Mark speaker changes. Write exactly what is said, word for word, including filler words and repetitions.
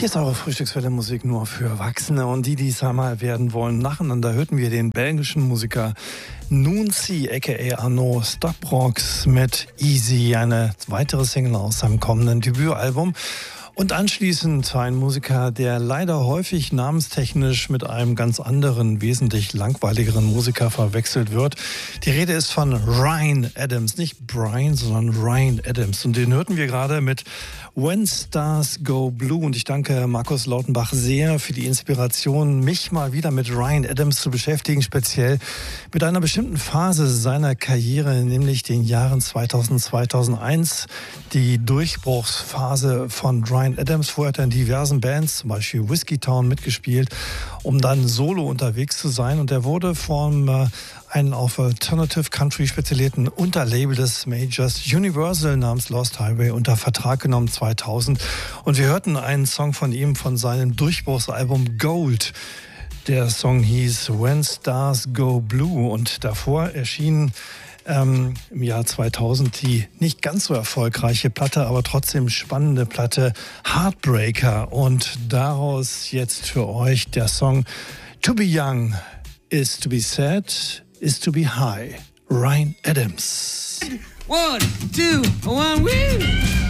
Speaker 1: Hier ist eure Frühstückswelle Musik nur für Erwachsene und die, die es einmal werden wollen. Nacheinander hörten wir den belgischen Musiker Nooncy, aka Arno Stoprox mit Easy, eine weitere Single aus seinem kommenden Debütalbum. Und anschließend ein Musiker, der leider häufig namenstechnisch mit einem ganz anderen, wesentlich langweiligeren Musiker verwechselt wird. Die Rede ist von Ryan Adams, nicht Brian, sondern Ryan Adams. Und den hörten wir gerade mit When Stars Go Blue. Und ich danke Markus Lautenbach sehr für die Inspiration, mich mal wieder mit Ryan Adams zu beschäftigen, speziell mit einer bestimmten Phase seiner Karriere, nämlich den Jahren zweitausend, zweitausendeins, die Durchbruchsphase von Ryan Adams. Vorher hat er in diversen Bands, zum Beispiel Whiskey Town, mitgespielt, um dann solo unterwegs zu sein. Und er wurde vom äh, einen auf Alternative Country spezialisierten Unterlabel des Majors Universal namens Lost Highway unter Vertrag genommen zweitausend. Und wir hörten einen Song von ihm von seinem Durchbruchsalbum Gold. Der Song hieß When Stars Go Blue und davor erschien Ähm, im Jahr zweitausend die nicht ganz so erfolgreiche Platte, aber trotzdem spannende Platte Heartbreaker. Und daraus jetzt für euch der Song To Be Young is to be sad, is to be high. Ryan Adams.
Speaker 2: One, two, one, woo!